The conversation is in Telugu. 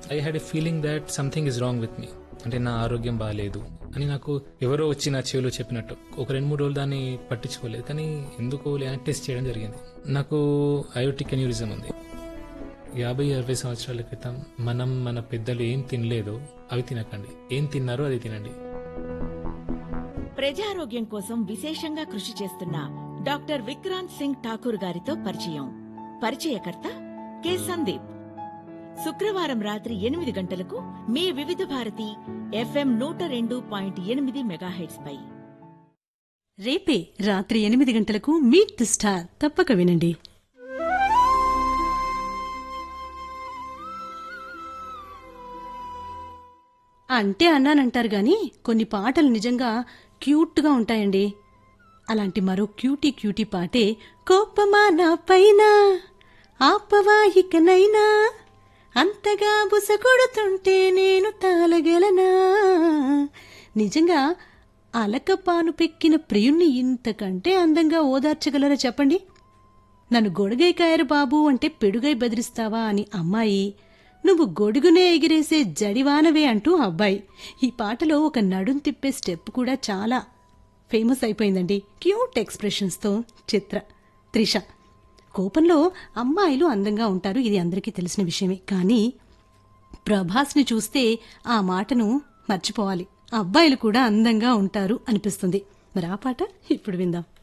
I had a feeling that something is wrong with me. అంటే నా ఆరోగ్యం బాగాలేదు అని నాకు ఎవరో వచ్చి నా చెవిలో చెప్పినట్టు. ఒక 2-3 రోజులు దాన్ని పట్టించుకోలేదు, కానీ ఎందుకో లేని టెస్ట్ చేయడం జరిగింది. నాకు అయోటిక్ అన్యూరిజం ఉంది. 50-60 సంవత్సరాల క్రితం మన పెద్దలు ఏం తినలేదో అవి తినకండి, ఏం తిన్నారో అది తినండి. ప్రజారోగ్యం కోసం విశేషంగా కృషి చేస్తున్న డాక్టర్ విక్రాంత్ సింగ్ ఠాకూర్ గారితో పరిచయం. పరిచయకర్త కె సందీప్. శుక్రవారం రాత్రి 8 గంటలకు మీ వివిధ భారతి FM 102.8 మెగాహెర్ట్జ్ పై. రేపే రాత్రి 8 గంటలకు మీట్ ది స్టార్ తప్పక వినండి. అంటే అన్నానంటారు గాని కొన్ని పాటలు నిజంగా క్యూట్గా ఉంటాయండి. అలాంటి మరో క్యూటీ పాటే కోపమా నా పైన ఆపవా ఇకనైనా అంతగా బుసకొడుతుంటే నేను తాళగలనా. నిజంగా అలకపాను పెక్కిన ప్రియుణ్ణి ఇంతకంటే అందంగా ఓదార్చగలరా చెప్పండి. నన్ను గొడుగై కాయరు బాబు అంటే పెడుగై బెదిరిస్తావా అని అమ్మాయి, నువ్వు గొడుగునే ఎగిరేసే జడివానవే అంటూ అబ్బాయి. ఈ పాటలో ఒక నడుం తిప్పే స్టెప్ కూడా చాలా ఫేమస్ అయిపోయిందండి. క్యూట్ ఎక్స్ప్రెషన్స్తో చిత్ర, త్రిష. కోపంలో అమ్మాయిలు అందంగా ఉంటారు, ఇది అందరికీ తెలిసిన విషయమే. కానీ ప్రభాస్ని చూస్తే ఆ మాటను మర్చిపోవాలి, అబ్బాయిలు కూడా అందంగా ఉంటారు అనిపిస్తుంది. మరి ఆ పాట ఇప్పుడు విందాం.